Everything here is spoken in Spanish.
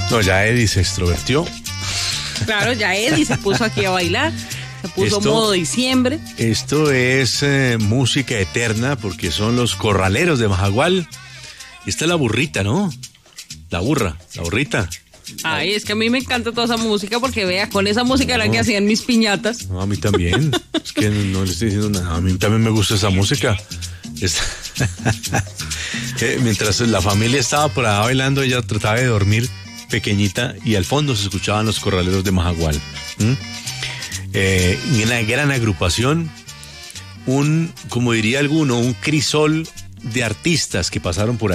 No, ya Eddie se extrovertió. Claro, ya Eddie se puso aquí a bailar. Se puso modo diciembre. Esto es música eterna porque son los corraleros de Majagual. Esta es la burrita, ¿no? La burrita. Ay, es que a mí me encanta toda esa música porque vea, con esa música era la que hacían mis piñatas. No, a mí también. Es que no le estoy diciendo nada. A mí también me gusta esa música. Mientras la familia estaba por allá bailando, ella trataba de dormir pequeñita y al fondo se escuchaban los corraleros de Majagual. Una gran agrupación, como diría alguno, un crisol de artistas que pasaron por ahí.